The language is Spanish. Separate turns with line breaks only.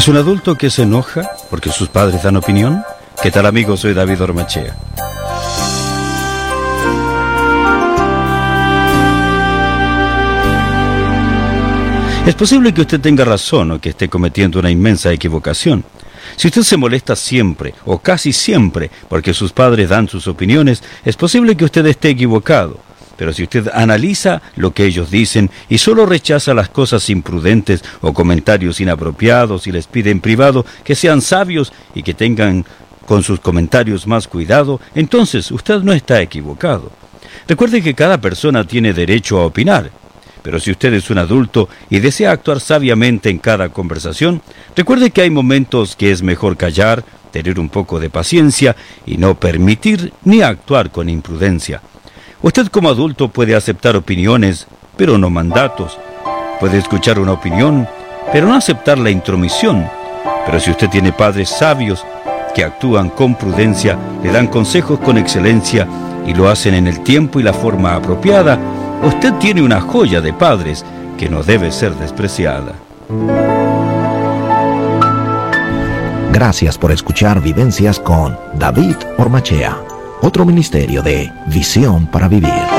¿Es un adulto que se enoja porque sus padres dan opinión? ¿Qué tal, amigos? Soy David Ormachea. Es posible que usted tenga razón o que esté cometiendo una inmensa equivocación. Si usted se molesta siempre o casi siempre porque sus padres dan sus opiniones, es posible que usted esté equivocado. Pero si usted analiza lo que ellos dicen y solo rechaza las cosas imprudentes o comentarios inapropiados y les pide en privado que sean sabios y que tengan con sus comentarios más cuidado, entonces usted no está equivocado. Recuerde que cada persona tiene derecho a opinar. Pero si usted es un adulto y desea actuar sabiamente en cada conversación, recuerde que hay momentos que es mejor callar, tener un poco de paciencia y no permitir ni actuar con imprudencia. Usted como adulto puede aceptar opiniones, pero no mandatos. Puede escuchar una opinión, pero no aceptar la intromisión. Pero si usted tiene padres sabios que actúan con prudencia, le dan consejos con excelencia y lo hacen en el tiempo y la forma apropiada, usted tiene una joya de padres que no debe ser despreciada.
Gracias por escuchar Vivencias con David Ormachea, otro ministerio de Visión para Vivir.